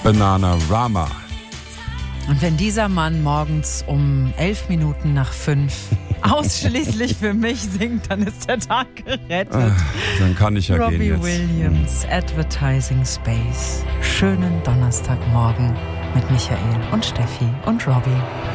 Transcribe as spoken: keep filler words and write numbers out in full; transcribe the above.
Bananarama. Und wenn dieser Mann morgens um elf Minuten nach fünf ausschließlich für mich singt, dann ist der Tag gerettet. Ach, dann kann ich ja Robbie gehen jetzt. Williams, Advertising Space. Schönen Donnerstagmorgen mit Michael und Steffi und Robbie.